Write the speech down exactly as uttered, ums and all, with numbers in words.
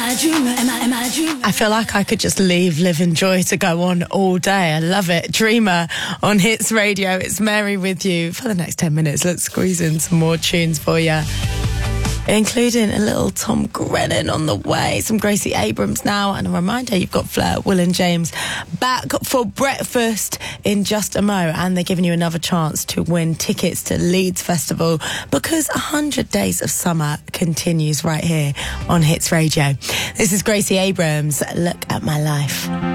I a dreamer? Am I, am I a dreamer? I feel like I could just leave Live and Joy to go on all day. I love it. Dreamer on Hits Radio. It's Mary with you for the next ten minutes. Let's squeeze in some more tunes for you, including a little Tom Grennan on the way, some Gracie Abrams now, and a reminder, you've got Flair, Will and James back for breakfast in just a mo, and they're giving you another chance to win tickets to Leeds Festival because one hundred Days of Summer continues right here on Hits Radio. This is Gracie Abrams, Look at My Life.